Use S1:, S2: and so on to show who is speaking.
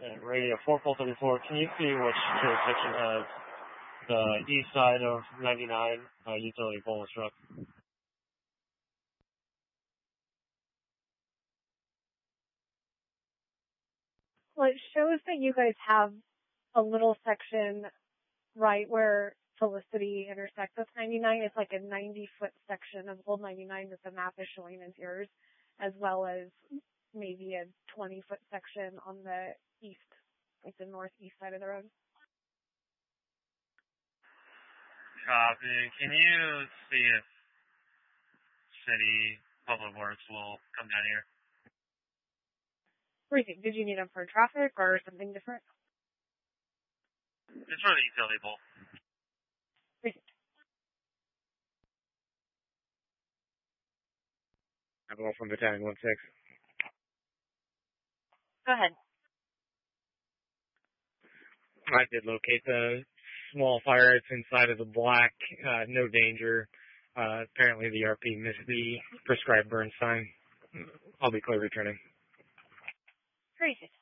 S1: Radio 4434, can you see which jurisdiction has the east side of 99 utility pole struck?
S2: Well, it shows that you guys have a little section right where Felicity intersects with 99. It's like a 90-foot section of Old 99 that the map is showing as yours, as well as maybe a 20-foot section on the east, like the northeast side of the road.
S1: Copy. Can you see if City Public Works will come down here?
S2: What do you think? Did you need them for traffic or something different?
S1: It's for the utility pole.
S3: I'm all from Battalion 1-6.
S2: Go ahead.
S3: I did locate the small fire. It's inside of the black. No danger. Apparently the RP missed the prescribed burn sign. I'll be clear returning.
S2: Great.